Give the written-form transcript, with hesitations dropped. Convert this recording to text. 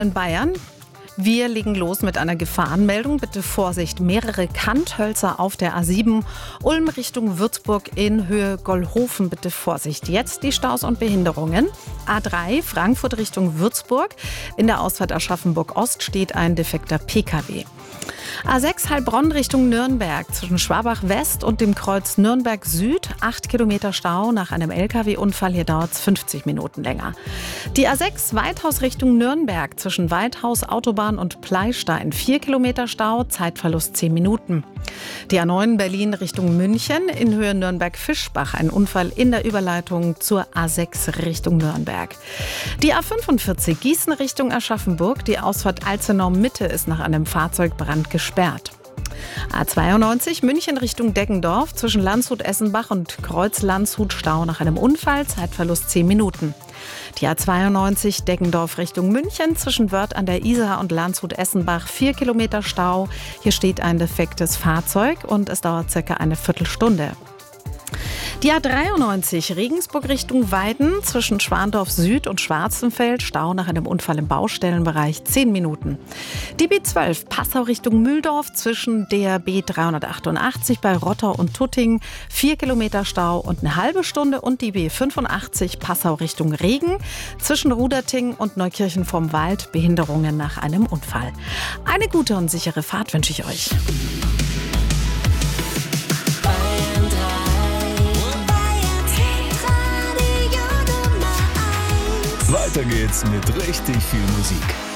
In Bayern. Wir legen los mit einer Gefahrenmeldung. Bitte Vorsicht, mehrere Kanthölzer auf der A7. Ulm Richtung Würzburg in Höhe Gollhofen. Bitte Vorsicht. Jetzt die Staus und Behinderungen. A3 Frankfurt Richtung Würzburg. In der Ausfahrt Aschaffenburg Ost steht ein defekter PKW. A6 Heilbronn Richtung Nürnberg. Zwischen Schwabach West und dem Kreuz Nürnberg Süd 8 Kilometer Stau nach einem LKW-Unfall. Hier dauert es 50 Minuten länger. Die A6 Weithaus Richtung Nürnberg. Zwischen Weithaus Autobahn und Pleistein 4 Kilometer Stau, Zeitverlust 10 Minuten. Die A9 Berlin Richtung München in Höhe Nürnberg-Fischbach. Ein Unfall in der Überleitung zur A6 Richtung Nürnberg. Die A45 Gießen Richtung Aschaffenburg. Die Ausfahrt Alzenau Mitte ist nach einem Fahrzeugbrand gesperrt. A92 München Richtung Deggendorf. Zwischen Landshut-Essenbach und Kreuz Landshut Stau nach einem Unfall. Zeitverlust 10 Minuten. Die A92 Deggendorf Richtung München. Zwischen Wörth an der Isar und Landshut-Essenbach 4 Kilometer Stau. Hier steht ein defektes Fahrzeug und es dauert circa eine Viertelstunde. Die A93 Regensburg Richtung Weiden. Zwischen Schwandorf Süd und Schwarzenfeld Stau nach einem Unfall im Baustellenbereich 10 Minuten. Die B12 Passau Richtung Mühldorf zwischen der B388 bei Rotter und Tutting 4 Kilometer Stau und eine halbe Stunde. Und die B85 Passau Richtung Regen zwischen Ruderting und Neukirchen vorm Wald Behinderungen nach einem Unfall. Eine gute und sichere Fahrt wünsche ich euch. Weiter geht's mit richtig viel Musik.